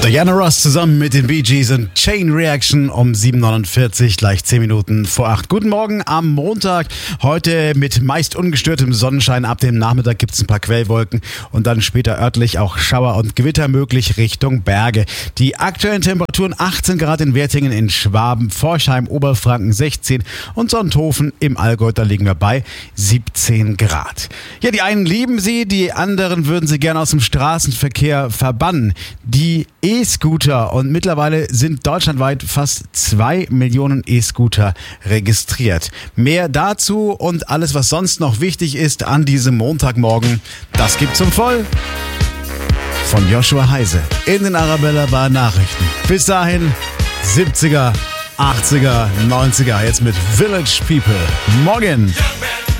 Diana Ross zusammen mit den Bee Gees und Chain Reaction um 7:49, gleich 10 Minuten vor 8. Guten Morgen am Montag, heute mit meist ungestörtem Sonnenschein. Ab dem Nachmittag gibt es ein paar Quellwolken und dann später örtlich auch Schauer und Gewitter möglich Richtung Berge. Die aktuellen Temperaturen 18 Grad in Wertingen, in Schwaben, Forchheim, Oberfranken 16 und Sonthofen im Allgäu, da liegen wir bei 17 Grad. Ja, die einen lieben sie, die anderen würden sie gerne aus dem Straßenverkehr verbannen. Die E-Scooter, und mittlerweile sind deutschlandweit fast 2 Millionen E-Scooter registriert. Mehr dazu und alles, was sonst noch wichtig ist an diesem Montagmorgen, das gibt's zum Voll von Joshua Heise in den Arabella Bar Nachrichten. Bis dahin 70er, 80er, 90er, jetzt mit Village People. Morgen!